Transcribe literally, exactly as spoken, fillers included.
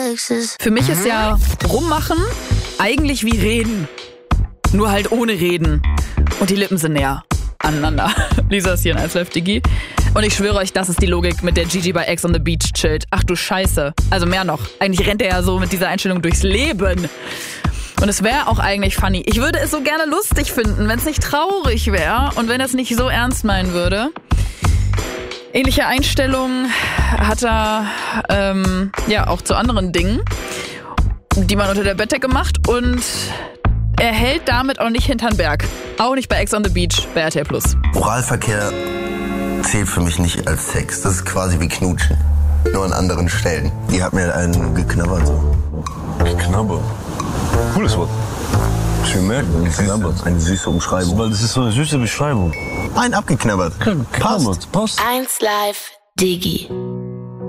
Exes. Für mich ist ja rummachen eigentlich wie reden. Nur halt ohne reden. Und die Lippen sind näher aneinander. Lisa ist hier in eins Live Digi. Und ich schwöre euch, das ist die Logik, mit der Gigi bei Ex on the Beach chillt. Ach du Scheiße. Also mehr noch. Eigentlich rennt er ja so mit dieser Einstellung durchs Leben. Und es wäre auch eigentlich funny. Ich würde es so gerne lustig finden, wenn es nicht traurig wäre und wenn er es nicht so ernst meinen würde. Ähnliche Einstellungen hat er ähm, ja auch zu anderen Dingen, die man unter der Bettdecke macht. Und er hält damit auch nicht hinterm Berg. Auch nicht bei Ex on the Beach bei R T L Plus. Oralverkehr zählt für mich nicht als Sex. Das ist quasi wie Knutschen. Nur an anderen Stellen. Die hat mir einen geknabbert so. Knabber. Cooles Wort. Schön merken, geknabbert. Eine süße Umschreibung. Weil das ist so eine süße Beschreibung. Ein abgeknabbert. Passt. Passt. eins Live Digi.